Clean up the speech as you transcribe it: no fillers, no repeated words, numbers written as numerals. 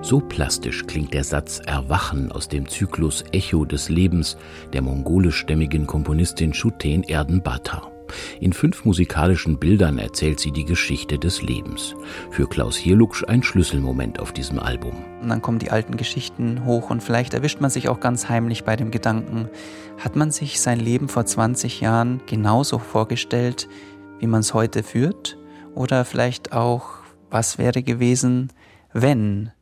So plastisch klingt der Satz Erwachen aus dem Zyklus Echo des Lebens der mongolischstämmigen Komponistin Schuhten Erdenbata. In 5 musikalischen Bildern erzählt sie die Geschichte des Lebens. Für Klaus Hierluksch ein Schlüsselmoment auf diesem Album. Und dann kommen die alten Geschichten hoch und vielleicht erwischt man sich auch ganz heimlich bei dem Gedanken, hat man sich sein Leben vor 20 Jahren genauso vorgestellt, wie man es heute führt? Oder vielleicht auch, was wäre gewesen, wenn